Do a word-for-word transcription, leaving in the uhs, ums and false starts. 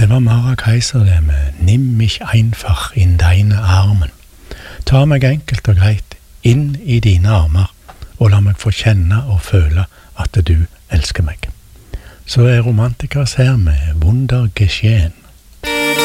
Det var Mara Kaiser det med «Nimm mich einfach in deine Armen». Ta meg enkelt og greit inn i dine armer, og la meg få kjenne og føle at du elsker meg. Så er Romantikers her med «Wunder geschehen».